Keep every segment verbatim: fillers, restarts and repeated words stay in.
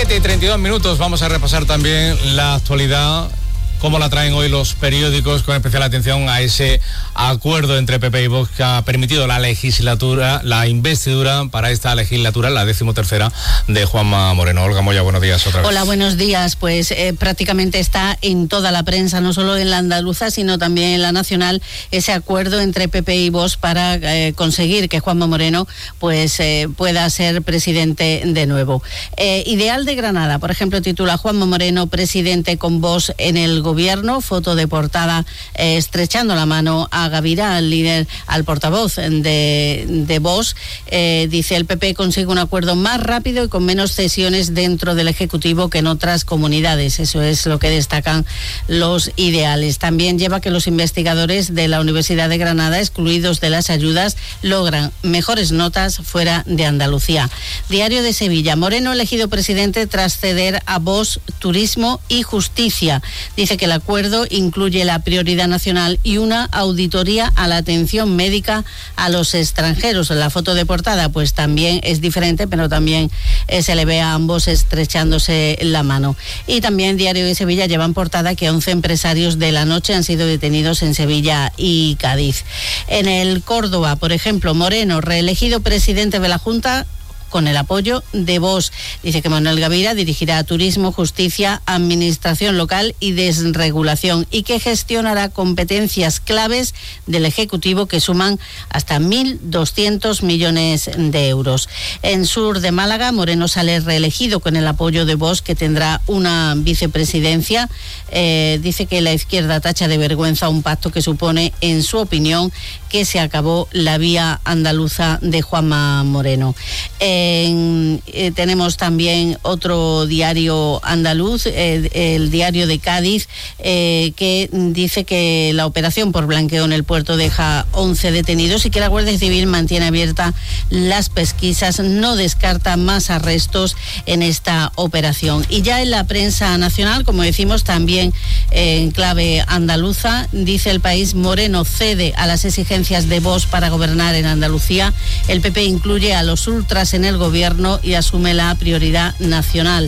siete y treinta y dos minutos, vamos a repasar también la actualidad, cómo la traen hoy los periódicos, con especial atención a ese acuerdo entre P P y Vox que ha permitido la legislatura, la investidura para esta legislatura, la decimotercera de Juanma Moreno. Olga Moya, buenos días otra vez. Hola, buenos días. Pues eh, prácticamente está en toda la prensa, no solo en la andaluza, sino también en la nacional, ese acuerdo entre P P y Vox para eh, conseguir que Juanma Moreno pues eh, pueda ser presidente de nuevo. Eh, Ideal de Granada, por ejemplo, titula Juanma Moreno, presidente con Vox en el gobierno. Gobierno, foto de portada eh, estrechando la mano a Gavira, al líder, al portavoz de, de Vox. Eh, dice el P P consigue un acuerdo más rápido y con menos cesiones dentro del Ejecutivo que en otras comunidades. Eso es lo que destacan los ideales. También lleva que los investigadores de la Universidad de Granada, excluidos de las ayudas, logran mejores notas fuera de Andalucía. Diario de Sevilla, Moreno elegido presidente tras ceder a Vox Turismo y Justicia. Dice que el acuerdo incluye la prioridad nacional y una auditoría a la atención médica a los extranjeros. La foto de portada pues también es diferente, pero también eh, se le ve a ambos estrechándose la mano. Y también Diario de Sevilla lleva en portada que once empresarios de la noche han sido detenidos en Sevilla y Cádiz. En el Córdoba, por ejemplo, Moreno, reelegido presidente de la Junta con el apoyo de Vox. Dice que Manuel Gavira dirigirá Turismo, Justicia, Administración Local y Desregulación y que gestionará competencias claves del Ejecutivo que suman hasta mil doscientos millones de euros. En Sur de Málaga, Moreno sale reelegido con el apoyo de Vox, que tendrá una vicepresidencia. Eh, dice que la izquierda tacha de vergüenza un pacto que supone, en su opinión, que se acabó la vía andaluza de Juanma Moreno. Eh, En, eh, tenemos también otro diario andaluz, eh, el diario de Cádiz, eh, que dice que la operación por blanqueo en el puerto deja once detenidos y que la Guardia Civil mantiene abiertas las pesquisas, no descarta más arrestos en esta operación. Y ya en la prensa nacional, como decimos, también eh, en clave andaluza, dice El País, Moreno cede a las exigencias de Vox para gobernar en Andalucía. El P P incluye a los ultras en el gobierno y asume la prioridad nacional.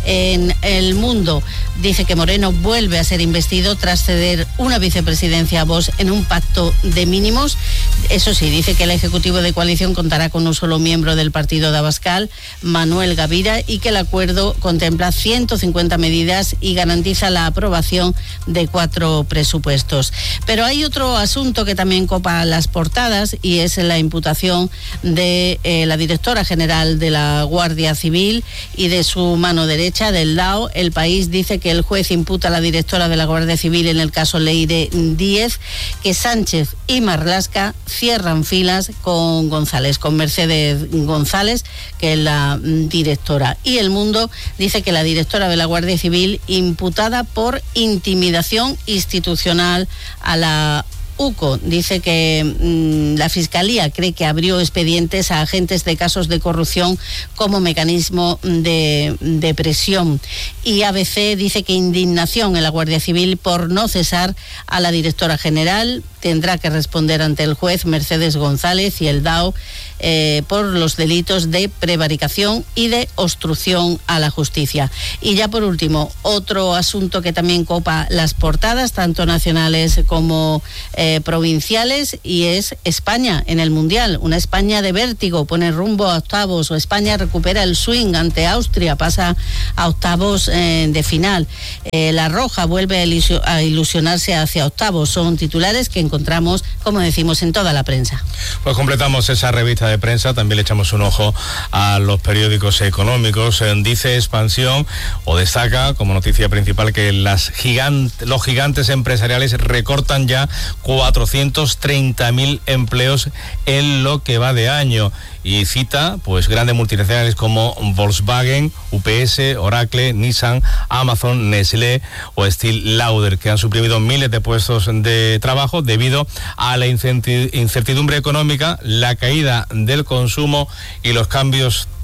En El Mundo dice que Moreno vuelve a ser investido tras ceder una vicepresidencia a Vox en un pacto de mínimos. Eso sí, dice que el Ejecutivo de coalición contará con un solo miembro del partido de Abascal, Manuel Gavira, y que el acuerdo contempla ciento cincuenta medidas y garantiza la aprobación de cuatro presupuestos. Pero hay otro asunto que también copa las portadas y es la imputación de eh, la directora general de la Guardia Civil y de su mano derecha, del D A O. El País dice que el juez imputa a la directora de la Guardia Civil en el caso Leire Díez que Sánchez y Marlaska cierran filas con González, con Mercedes González, que es la directora. Y El Mundo dice que la directora de la Guardia Civil imputada por intimidación institucional a la U C O. Dice que mmm, la Fiscalía cree que abrió expedientes a agentes de casos de corrupción como mecanismo de, de presión. Y A B C dice que indignación en la Guardia Civil por no cesar a la directora general. Tendrá que responder ante el juez Mercedes González y el D A O eh, por los delitos de prevaricación y de obstrucción a la justicia. Y ya por último, otro asunto que también copa las portadas, tanto nacionales como eh, provinciales, y es España en el Mundial. Una España de vértigo, pone rumbo a octavos, o España recupera el swing ante Austria, pasa a octavos eh, de final. Eh, la Roja vuelve a, ilusio- a ilusionarse hacia octavos. Son titulares que encontramos, como decimos, en toda la prensa. Pues completamos esa revista de prensa, también le echamos un ojo a los periódicos económicos. Dice Expansión, o destaca como noticia principal, que las gigant- los gigantes empresariales recortan ya cuatrocientos treinta mil empleos en lo que va de año. Y cita pues grandes multinacionales como Volkswagen, U P S, Oracle, Nissan, Amazon, Nestlé o Estée Lauder, que han suprimido miles de puestos de trabajo debido a la incertidumbre económica, la caída del consumo y los cambios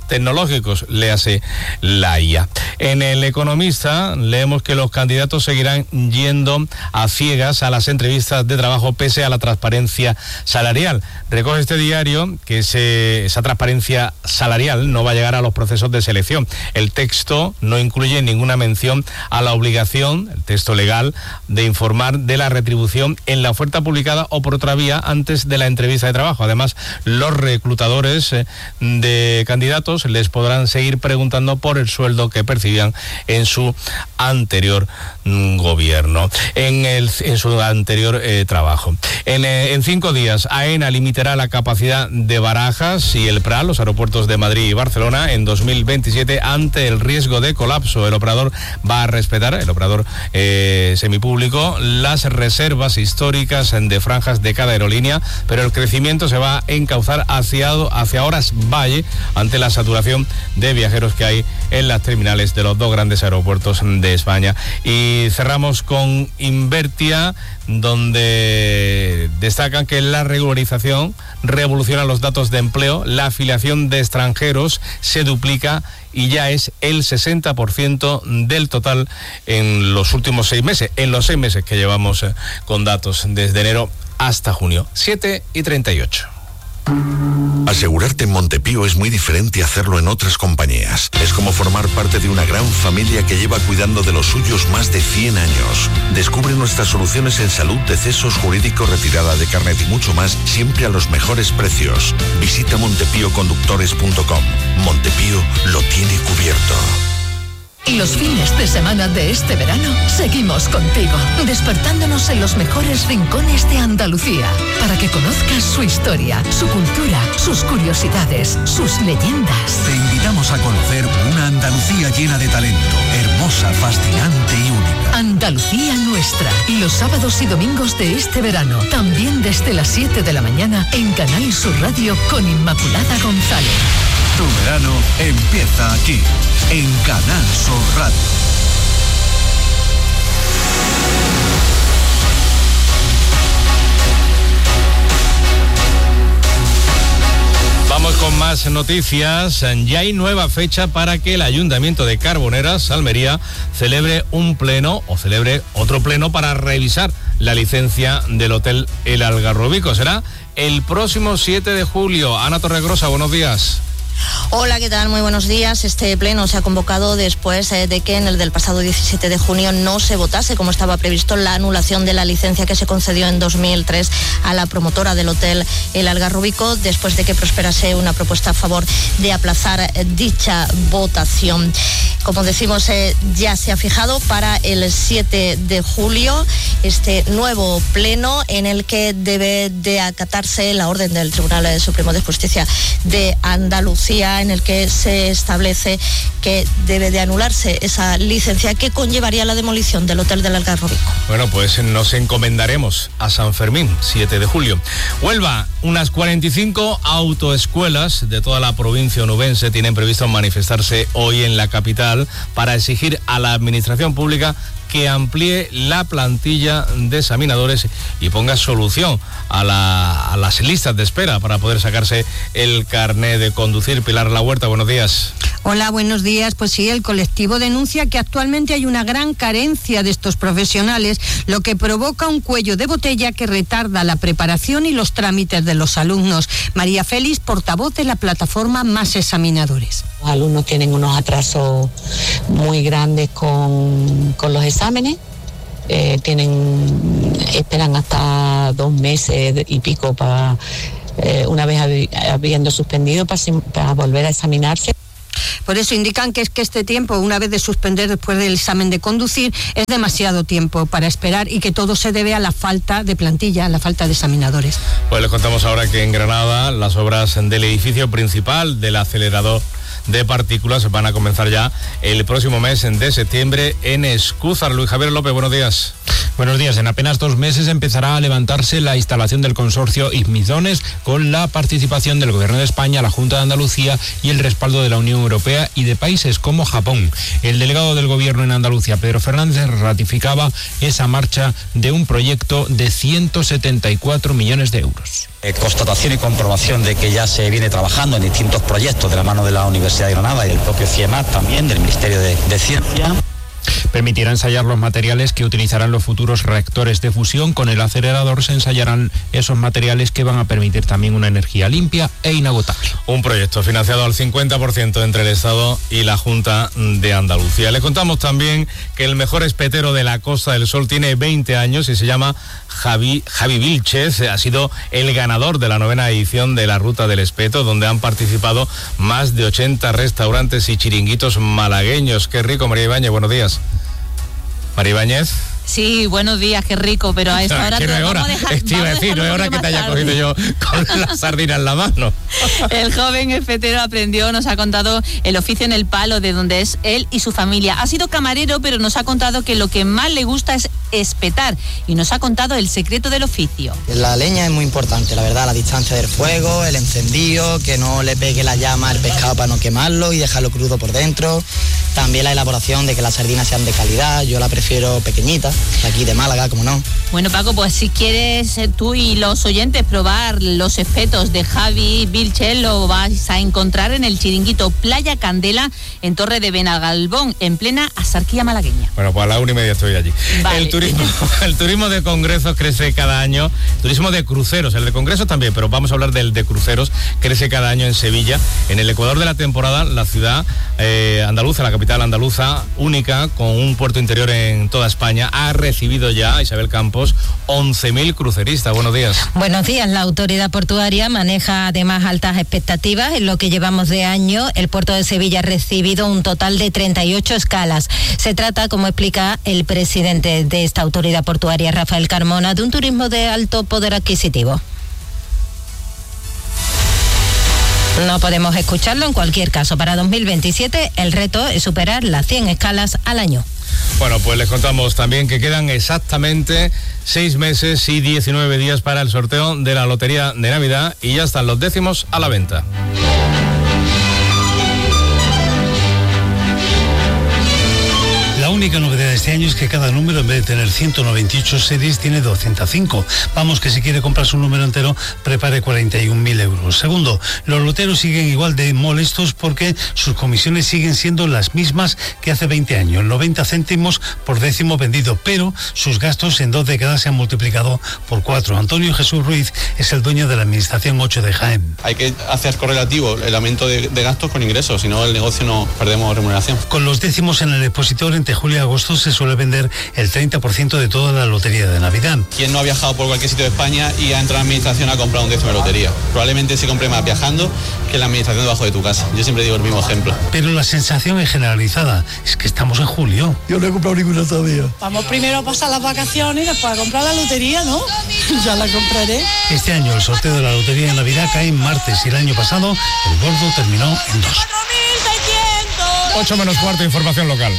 tecnológicos, léase la I A. En El Economista leemos que los candidatos seguirán yendo a ciegas a las entrevistas de trabajo pese a la transparencia salarial. Recoge este diario que ese, esa transparencia salarial no va a llegar a los procesos de selección. El texto no incluye ninguna mención a la obligación, el texto legal, de informar de la retribución en la oferta publicada o por otra vía antes de la entrevista de trabajo. Además, los reclutadores de candidatos les podrán seguir preguntando por el sueldo que percibían en su anterior gobierno, en, el, en su anterior eh, trabajo. En, eh, en cinco días, AENA limitará la capacidad de Barajas y el Prat, los aeropuertos de Madrid y Barcelona, en dos mil veintisiete ante el riesgo de colapso. El operador va a respetar, el operador eh, semipúblico, las reservas históricas de franjas de cada aerolínea, pero el crecimiento se va a encauzar hacia, hacia horas valle ante la saturación de viajeros que hay en las terminales de los dos grandes aeropuertos de España. Y cerramos con Invertia, donde destacan que la regularización revoluciona los datos de empleo, la afiliación de extranjeros se duplica y ya es el sesenta por ciento del total en los últimos seis meses, en los seis meses que llevamos con datos desde enero hasta junio. siete y treinta y ocho. Asegurarte en Montepío es muy diferente a hacerlo en otras compañías. Es como formar parte de una gran familia que lleva cuidando de los suyos más de cien años. Descubre nuestras soluciones en salud, decesos, jurídico, retirada de carnet y mucho más, siempre a los mejores precios. Visita montepío conductores punto com. Montepío lo tiene cubierto. Y los fines de semana de este verano seguimos contigo, despertándonos en los mejores rincones de Andalucía, para que conozcas su historia, su cultura, sus curiosidades, sus leyendas. Te invitamos a conocer una Andalucía llena de talento, hermosa, fascinante y única. Andalucía nuestra, y los sábados y domingos de este verano, también desde las siete de la mañana en Canal Sur Radio con Inmaculada González. Tu verano empieza aquí, en Canal Sur Radio. Vamos con más noticias. Ya hay nueva fecha para que el Ayuntamiento de Carboneras, Almería, celebre un pleno o celebre otro pleno para revisar la licencia del Hotel El Algarrobico. Será el próximo siete de julio. Ana Torregrosa, buenos días. Hola, ¿qué tal? Muy buenos días. Este pleno se ha convocado después eh, de que en el del pasado diecisiete de junio no se votase, como estaba previsto, la anulación de la licencia que se concedió en dos mil tres a la promotora del Hotel El Algarrobico, después de que prosperase una propuesta a favor de aplazar eh, dicha votación. Como decimos, eh, ya se ha fijado para el siete de julio este nuevo pleno en el que debe de acatarse la orden del Tribunal Supremo de Justicia de Andalucía, en el que se establece que debe de anularse esa licencia que conllevaría la demolición del Hotel del Algarrobico. Bueno, pues nos encomendaremos a San Fermín, siete de julio. Huelva, unas cuarenta y cinco autoescuelas de toda la provincia onubense tienen previsto manifestarse hoy en la capital para exigir a la administración pública que amplíe la plantilla de examinadores y ponga solución a, la, a las listas de espera para poder sacarse el carné de conducir. Pilar La Huerta, buenos días. Hola, buenos días. Pues sí, el colectivo denuncia que actualmente hay una gran carencia de estos profesionales, lo que provoca un cuello de botella que retarda la preparación y los trámites de los alumnos. María Félix, portavoz de la plataforma Más Examinadores. Los alumnos tienen unos atrasos muy grandes con, con los exámenes. Eh, tienen, esperan hasta dos meses y pico para, eh, una vez habi, habiendo suspendido, para, para volver a examinarse. Por eso indican que es que este tiempo, una vez de suspender después del examen de conducir, es demasiado tiempo para esperar y que todo se debe a la falta de plantilla, a la falta de examinadores. Pues les contamos ahora que en Granada las obras del edificio principal del acelerador de partículas van a comenzar ya el próximo mes de septiembre en Escúzar. Luis Javier López, buenos días. Buenos días. En apenas dos meses empezará a levantarse la instalación del consorcio Igmizones con la participación del Gobierno de España, la Junta de Andalucía y el respaldo de la Unión Europea y de países como Japón. El delegado del Gobierno en Andalucía, Pedro Fernández, ratificaba esa marcha de un proyecto de ciento setenta y cuatro millones de euros. Eh, constatación y comprobación de que ya se viene trabajando en distintos proyectos de la mano de la Universidad Universidad de Granada y el propio CIEMAT también, del Ministerio de, de Ciencia. Permitirá ensayar los materiales que utilizarán los futuros reactores de fusión. Con el acelerador se ensayarán esos materiales que van a permitir también una energía limpia e inagotable. Un proyecto financiado al cincuenta por ciento entre el Estado y la Junta de Andalucía. Le contamos también que el mejor espetero de la Costa del Sol tiene veinte años y se llama Javi, Javi Vilches. Ha sido el ganador de la novena edición de la Ruta del Espeto, donde han participado más de ochenta restaurantes y chiringuitos malagueños. Qué rico, María Ibáñez, buenos días. María Ibáñez. Sí, buenos días, qué rico, pero a esta hora... Que no es hora, te iba a decir, no es hora que te haya cogido yo con la sardina en la mano. El joven espetero aprendió, nos ha contado el oficio en el Palo, de donde es él y su familia. Ha sido camarero, pero nos ha contado que lo que más le gusta es espetar, y nos ha contado el secreto del oficio. La leña es muy importante, la verdad, la distancia del fuego, el encendido, que no le pegue la llama al pescado para no quemarlo y dejarlo crudo por dentro. También la elaboración de que las sardinas sean de calidad, yo la prefiero pequeñita, de aquí de Málaga, como no. Bueno, Paco, pues si quieres tú y los oyentes probar los espetos de Javi Vilches, lo vais a encontrar en el chiringuito Playa Candela, en Torre de Benagalbón, en plena Axarquía malagueña. Bueno, pues a la una y media estoy allí. Vale. El turismo, el turismo de congresos crece cada año, turismo de cruceros, el de congresos también, pero vamos a hablar del de cruceros, crece cada año en Sevilla. En el ecuador de la temporada, la ciudad eh, andaluza, la capital andaluza, única, con un puerto interior en toda España, ha recibido ya, Isabel Campos, once mil cruceristas. Buenos días. Buenos días. La autoridad portuaria maneja además altas expectativas. En lo que llevamos de año, el puerto de Sevilla ha recibido un total de treinta y ocho escalas. Se trata, como explica el presidente de esta autoridad portuaria, Rafael Carmona, de un turismo de alto poder adquisitivo. No podemos escucharlo. En cualquier caso, para dos mil veintisiete el reto es superar las cien escalas al año. Bueno, pues les contamos también que quedan exactamente seis meses y diecinueve días para el sorteo de la Lotería de Navidad y ya están los décimos a la venta. La única novedad de este año es que cada número, en vez de tener ciento noventa y ocho series, tiene doscientos cinco. Vamos, que si quiere comprarse un número entero, prepare cuarenta y un mil euros. Segundo, los loteros siguen igual de molestos porque sus comisiones siguen siendo las mismas que hace veinte años, noventa céntimos por décimo vendido, pero sus gastos en dos décadas se han multiplicado por cuatro. Antonio Jesús Ruiz es el dueño de la Administración ocho de Jaén. Hay que hacer correlativo el aumento de, de gastos con ingresos, si no el negocio no perdemos remuneración. Con los décimos en el expositor, entre julio y agosto se suele vender el treinta por ciento de toda la lotería de Navidad. ¿Quién no ha viajado por cualquier sitio de España y ha entrado a la administración a comprar un décimo de lotería? Probablemente se compre más viajando que en la administración debajo de tu casa. Yo siempre digo el mismo ejemplo. Pero la sensación es generalizada, es que estamos en julio. Yo no he comprado ninguna todavía. Vamos primero a pasar las vacaciones y después a comprar la lotería, ¿no? Ya la compraré. Este año el sorteo de la lotería de Navidad cae en martes y el año pasado el gordo terminó en dos. ocho menos cuarto, información local.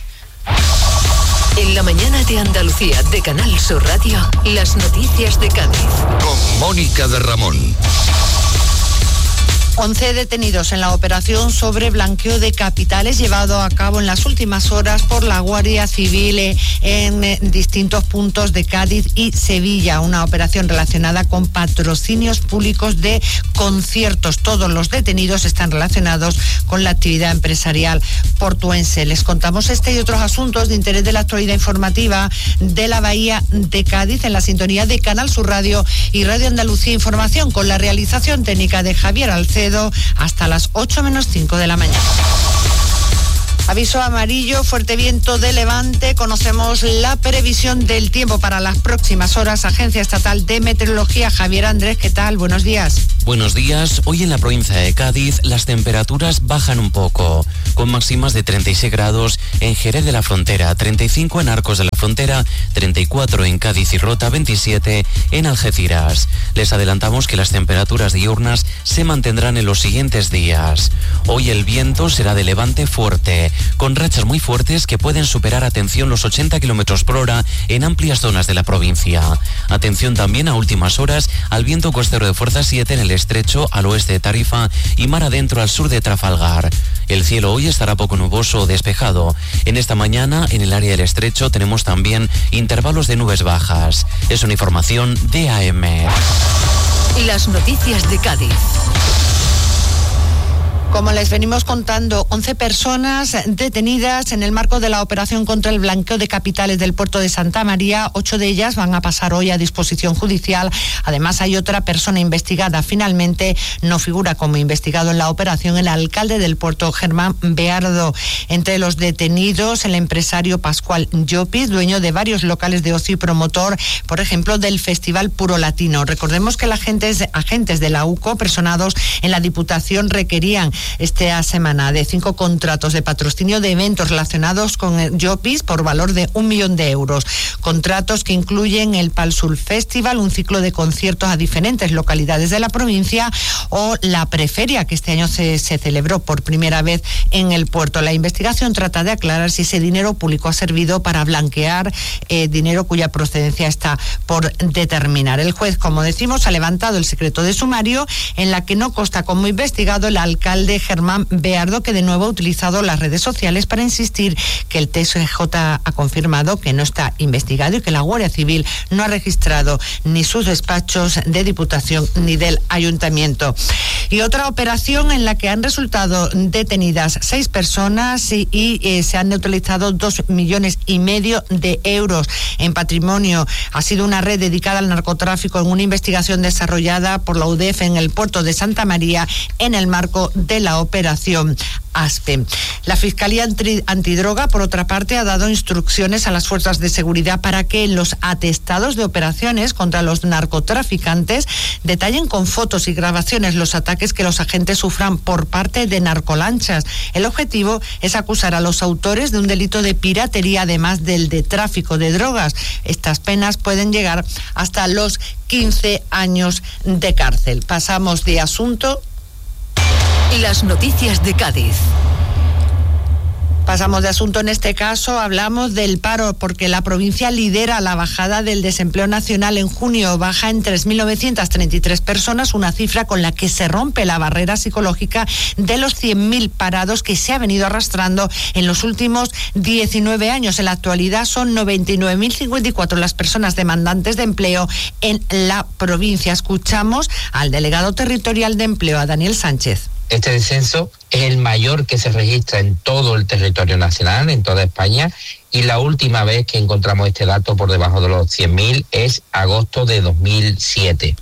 En la mañana de Andalucía, de Canal Sur Radio, las noticias de Cádiz. Con Mónica de Ramón. once detenidos en la operación sobre blanqueo de capitales llevado a cabo en las últimas horas por la Guardia Civil en distintos puntos de Cádiz y Sevilla. Una operación relacionada con patrocinios públicos de conciertos. Todos los detenidos están relacionados con la actividad empresarial portuense. Les contamos este y otros asuntos de interés de la actualidad informativa de la Bahía de Cádiz en la sintonía de Canal Sur Radio y Radio Andalucía Información, con la realización técnica de Javier Alcedo, hasta las ocho menos cinco de la mañana. Aviso amarillo, fuerte viento de levante. Conocemos la previsión del tiempo para las próximas horas. Agencia Estatal de Meteorología, Javier Andrés, ¿qué tal? Buenos días. Buenos días. Hoy en la provincia de Cádiz las temperaturas bajan un poco, con máximas de treinta y seis grados en Jerez de la Frontera, treinta y cinco en Arcos de la Frontera, treinta y cuatro en Cádiz y Rota, veintisiete en Algeciras. Les adelantamos que las temperaturas diurnas se mantendrán en los siguientes días. Hoy el viento será de levante fuerte, con rachas muy fuertes que pueden superar, atención, los ochenta kilómetros por hora en amplias zonas de la provincia. Atención también a últimas horas al viento costero de fuerza siete en el estrecho al oeste de Tarifa y mar adentro al sur de Trafalgar. El cielo hoy estará poco nuboso o despejado. En esta mañana, en el área del estrecho, tenemos también intervalos de nubes bajas. Es una información de A M. Las noticias de Cádiz. Como les venimos contando, once personas detenidas en el marco de la operación contra el blanqueo de capitales del puerto de Santa María. Ocho de ellas van a pasar hoy a disposición judicial. Además, hay otra persona investigada. Finalmente, no figura como investigado en la operación el alcalde del puerto, Germán Beardo. Entre los detenidos, el empresario Pascual Llopis, dueño de varios locales de ocio y promotor, por ejemplo, del Festival Puro Latino. Recordemos que los agentes, agentes de la U C O, personados en la Diputación, requerían esta semana de cinco contratos de patrocinio de eventos relacionados con el Llopis por valor de un millón de euros. Contratos que incluyen el Palsul Festival, un ciclo de conciertos a diferentes localidades de la provincia, o la Preferia, que este año se, se celebró por primera vez en el puerto. La investigación trata de aclarar si ese dinero público ha servido para blanquear eh, dinero cuya procedencia está por determinar. El juez, como decimos, ha levantado el secreto de sumario, en la que no consta como investigado el alcalde Germán Beardo, que de nuevo ha utilizado las redes sociales para insistir que el T S J ha confirmado que no está investigado y que la Guardia Civil no ha registrado ni sus despachos de Diputación ni del Ayuntamiento. Y otra operación en la que han resultado detenidas seis personas y, y eh, se han neutralizado dos millones y medio de euros en patrimonio. Ha sido una red dedicada al narcotráfico en una investigación desarrollada por la U D E F en el puerto de Santa María en el marco de la operación ASPE. La Fiscalía Antidroga, por otra parte, ha dado instrucciones a las fuerzas de seguridad para que en los atestados de operaciones contra los narcotraficantes detallen con fotos y grabaciones los ataques que los agentes sufran por parte de narcolanchas. El objetivo es acusar a los autores de un delito de piratería, además del de tráfico de drogas. Estas penas pueden llegar hasta los quince años de cárcel. Pasamos de asunto. Las noticias de Cádiz. Pasamos de asunto en este caso, hablamos del paro, porque la provincia lidera la bajada del desempleo nacional. En junio baja en tres mil novecientas treinta y tres personas, una cifra con la que se rompe la barrera psicológica de los cien mil parados que se ha venido arrastrando en los últimos diecinueve años. En la actualidad son noventa y nueve mil cincuenta y cuatro las personas demandantes de empleo en la provincia. Escuchamos al delegado territorial de empleo, a Daniel Sánchez. Este descenso es el mayor que se registra en todo el territorio nacional, en toda España, y la última vez que encontramos este dato por debajo de los cien mil es agosto de dos mil siete.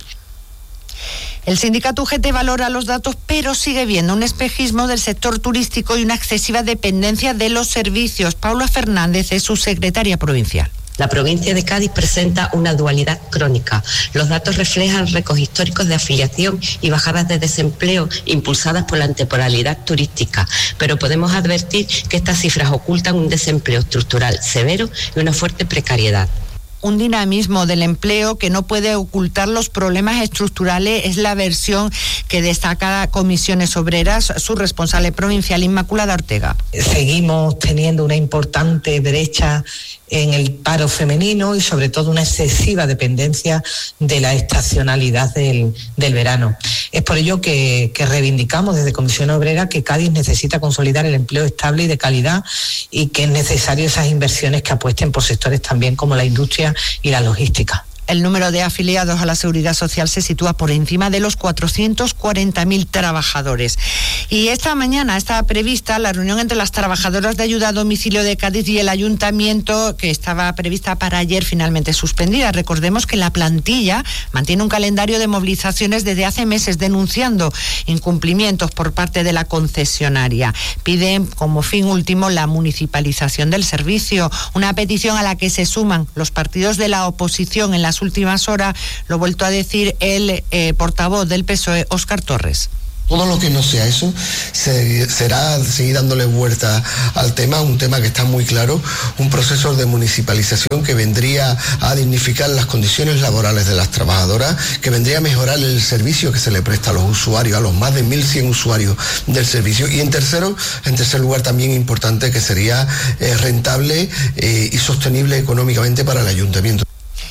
El sindicato U G T valora los datos, pero sigue viendo un espejismo del sector turístico y una excesiva dependencia de los servicios. Paula Fernández es su secretaria provincial. La provincia de Cádiz presenta una dualidad crónica. Los datos reflejan récords históricos de afiliación y bajadas de desempleo impulsadas por la temporalidad turística, pero podemos advertir que estas cifras ocultan un desempleo estructural severo y una fuerte precariedad. Un dinamismo del empleo que no puede ocultar los problemas estructurales es la versión que destaca Comisiones Obreras, su responsable provincial, Inmaculada Ortega. Seguimos teniendo una importante brecha en el paro femenino y sobre todo una excesiva dependencia de la estacionalidad del, del verano. Es por ello que, que reivindicamos desde Comisión Obrera que Cádiz necesita consolidar el empleo estable y de calidad, y que es necesario esas inversiones que apuesten por sectores también como la industria y la logística. El número de afiliados a la Seguridad Social se sitúa por encima de los cuatrocientos cuarenta mil trabajadores. Y esta mañana está prevista la reunión entre las trabajadoras de ayuda a domicilio de Cádiz y el Ayuntamiento, que estaba prevista para ayer, finalmente suspendida. Recordemos que la plantilla mantiene un calendario de movilizaciones desde hace meses, denunciando incumplimientos por parte de la concesionaria. Piden como fin último la municipalización del servicio, una petición a la que se suman los partidos de la oposición. En las últimas horas lo ha vuelto a decir el eh, portavoz del P S O E, Óscar Torres. Todo lo que no sea eso se, será seguir dándole vuelta al tema, un tema que está muy claro, un proceso de municipalización que vendría a dignificar las condiciones laborales de las trabajadoras, que vendría a mejorar el servicio que se le presta a los usuarios, a los más de mil cien usuarios del servicio. Y en tercero, en tercer lugar también importante, que sería eh, rentable eh, y sostenible económicamente para el ayuntamiento.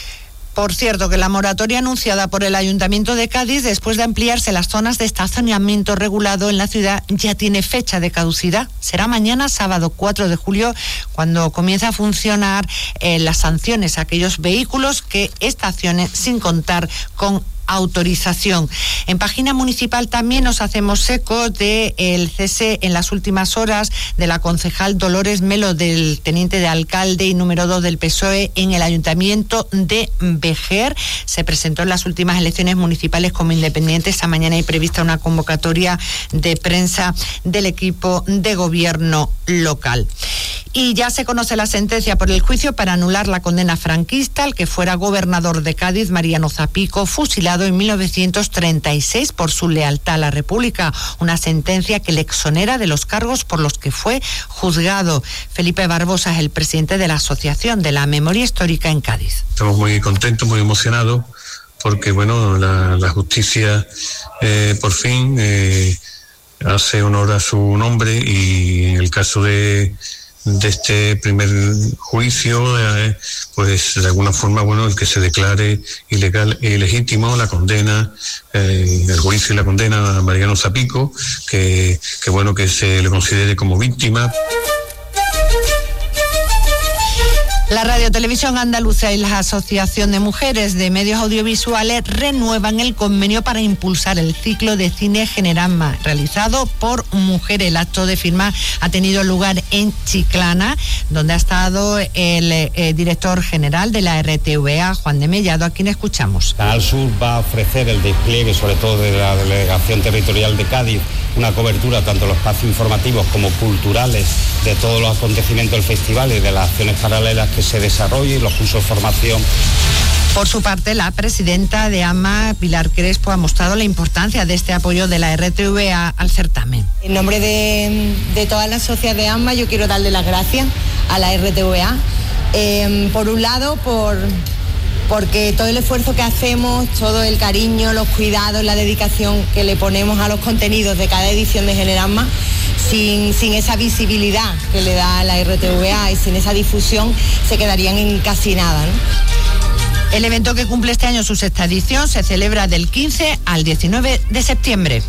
Por cierto, que la moratoria anunciada por el Ayuntamiento de Cádiz, después de ampliarse las zonas de estacionamiento regulado en la ciudad, ya tiene fecha de caducidad. Será mañana, sábado cuatro de julio, cuando comience a funcionar eh, las sanciones a aquellos vehículos que estacionen sin contar con autorización. En página municipal también nos hacemos eco del cese en las últimas horas de la concejal Dolores Melo, del teniente de alcalde y número dos del P S O E en el Ayuntamiento de Vejer. Se presentó en las últimas elecciones municipales como independiente. Esta mañana hay prevista una convocatoria de prensa del equipo de gobierno local. Y ya se conoce la sentencia por el juicio para anular la condena franquista al que fuera gobernador de Cádiz, Mariano Zapico, fusilado en mil novecientos treinta y seis por su lealtad a la República. Una sentencia que le exonera de los cargos por los que fue juzgado. Felipe Barbosa es el presidente de la Asociación de la Memoria Histórica en Cádiz. Estamos muy contentos, muy emocionados, porque bueno, la, la justicia eh, por fin eh, hace honor a su nombre, y en el caso de, de este primer juicio, eh, pues de alguna forma, bueno, el que se declare ilegal e ilegítimo la condena, eh, el juicio y la condena a Mariano Zapico, que, que bueno, que se le considere como víctima. La Radio Televisión Andaluza y la Asociación de Mujeres de Medios Audiovisuales renuevan el convenio para impulsar el ciclo de cine Generasma, realizado por mujeres. El acto de firma ha tenido lugar en Chiclana, donde ha estado el eh, director general de la R T V A, Juan de Mellado, a quien escuchamos. Canal Sur va a ofrecer el despliegue, sobre todo de la Delegación Territorial de Cádiz, una cobertura tanto en los espacios informativos como culturales de todos los acontecimientos del festival y de las acciones paralelas que se desarrollen, los cursos de formación. Por su parte, la presidenta de AMA, Pilar Crespo, ha mostrado la importancia de este apoyo de la R T V A al certamen. En nombre de, de todas las socias de AMA, yo quiero darle las gracias a la R T V A. Eh, por un lado, por... porque todo el esfuerzo que hacemos, todo el cariño, los cuidados, la dedicación que le ponemos a los contenidos de cada edición de Generasma, sin, sin esa visibilidad que le da la R T V A y sin esa difusión, se quedarían en casi nada, ¿no? El evento, que cumple este año su sexta edición, se celebra del quince al diecinueve de septiembre.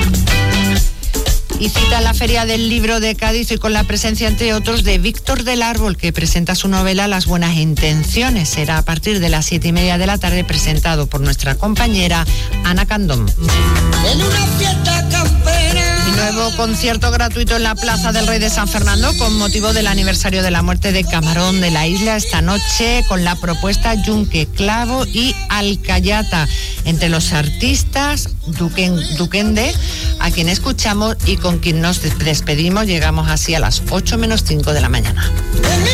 Y cita la Feria del Libro de Cádiz, y con la presencia, entre otros, de Víctor del Árbol, que presenta su novela Las Buenas Intenciones. Será a partir de las siete y media de la tarde, presentado por nuestra compañera Ana Candón. En una fiesta campera. Y nuevo concierto gratuito en la Plaza del Rey de San Fernando con motivo del aniversario de la muerte de Camarón de la Isla, esta noche, con la propuesta Yunque, Clavo y Alcayata. Entre los artistas, Duquen, Duquende, a quien escuchamos y con quien nos despedimos. Llegamos así a las ocho menos cinco de la mañana.